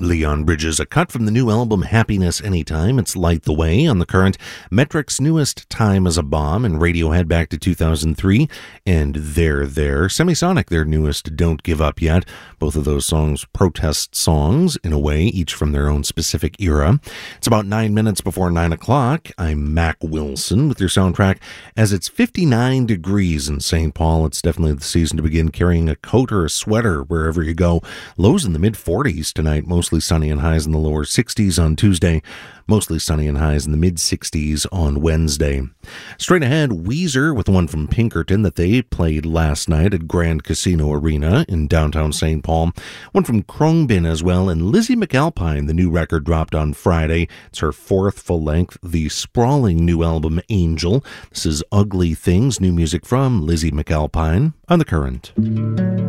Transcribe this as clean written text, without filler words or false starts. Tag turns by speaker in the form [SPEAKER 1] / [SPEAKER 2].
[SPEAKER 1] Leon Bridges, a cut from the new album Happiness Anytime. It's Light the Way on the Current. Metric's newest Time as a Bomb, and Radiohead back to 2003. And There. Semisonic, their newest Don't Give Up Yet. Both of those songs protest songs, in a way, each from their own specific era. It's about 9 minutes before 9 o'clock. I'm Mac Wilson with your soundtrack. As it's 59 degrees in St. Paul, it's definitely the season to begin carrying a coat or a sweater wherever you go. Lows in the mid-40s tonight, mostly sunny and highs in the lower 60s on Tuesday, mostly sunny and highs in the mid-60s on Wednesday. Straight ahead, Weezer with one from Pinkerton that they played last night at Grand Casino Arena in downtown St. Paul. One from Khruangbin as well, and Lizzie McAlpine, the new record dropped on Friday. It's her fourth full-length, the sprawling new album Angel. This is Ugly Things, new music from Lizzie McAlpine on The Current.